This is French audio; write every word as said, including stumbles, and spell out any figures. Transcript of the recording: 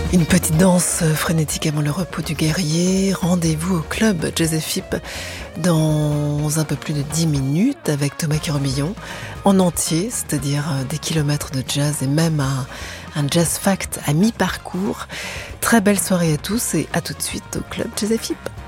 Une petite danse frénétique avant le repos du guerrier. Rendez-vous au club Jazz F I P dans un peu plus de dix minutes avec Thomas Quiromillon en entier, c'est-à-dire des kilomètres de jazz et même un, un jazz fact à mi-parcours. Très belle soirée à tous et à tout de suite au club Jazz F I P.